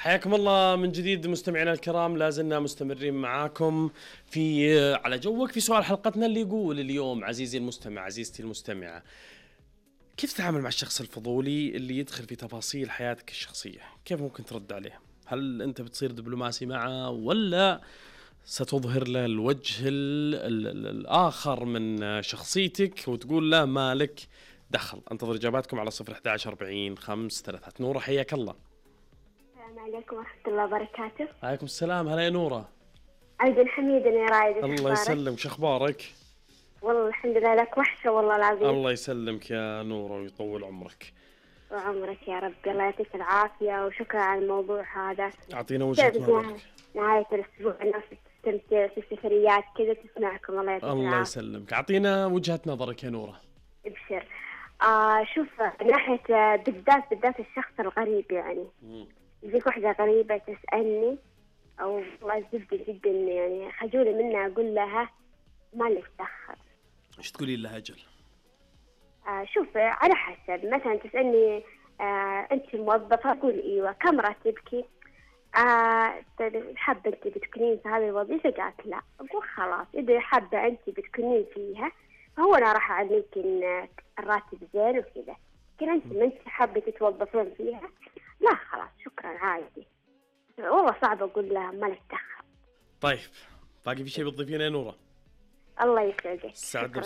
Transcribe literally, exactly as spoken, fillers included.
حياكم الله من جديد مستمعينا الكرام، لازلنا مستمرين معاكم في على جوك في سؤال حلقتنا اللي يقول اليوم: عزيزي المستمع، عزيزتي المستمعة، كيف تتعامل مع الشخص الفضولي اللي يدخل في تفاصيل حياتك الشخصية؟ كيف ممكن ترد عليه؟ هل أنت بتصير دبلوماسي معه ولا ستظهر له الوجه ال ال ال الآخر من شخصيتك وتقول له ما لك دخل؟ انتظر إجاباتكم على صفر أحد عشر أربعين خمسة ثلاثة. نورة حياك الله. السلام عليكم ورحمة الله وبركاته. عليكم السلام. هلا يا نورة. عيدا حميدا يا رايد. الله يسلمك، شو اخبارك؟ والله الحمد لله، لك وحشة والله العظيم. الله يسلمك يا نورة ويطول عمرك. وعمرك يا رب، الله يعطيك العافية وشكرا على الموضوع هذا. اعطينا وجهة نظرك. نهاية الأسبوع الناس تستمتع في السفريات كذا تسمعكم، الله يعطيك العافية. الله يسلمك، اعطينا وجهة نظرك يا نورة. ابشر. آه شوف، من ناحية بالذات بالذات الشخص الغريب، يعني يجيك واحدة غريبة تسألني أو والله جدا جدا يعني خجولة منها، أقول لها ما لك دخل. ايش تقولي لها أجل؟ آه شوف، على حسب. مثلا تسألني آه أنت موظفة، أقول إيوه. كم راتبك؟ آه حابة أنت بتكونين في هذه الوظيفة؟ قالت لا. أقول خلاص، إذا حابة أنت بتكونين فيها فهو أنا راح أعلمك إن الراتب زين وكذا. لكن أنت ما أنت حابة تتوظفين فيها، لا خلاص شكرا عادي. والله صعب أقول لها ما لك دخل. طيب باقي في شيء بتضيفينه يا نورة؟ الله يسعدك. سعد